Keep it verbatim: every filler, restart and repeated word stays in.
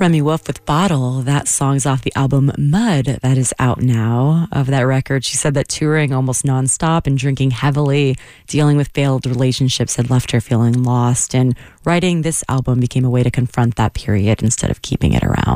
Remi Wolf with Bottle. That song's off the album Mud that is out now. Of that record, she said that touring almost nonstop and drinking heavily, dealing with failed relationships had left her feeling lost, and writing this album became a way to confront that period instead of keeping it around.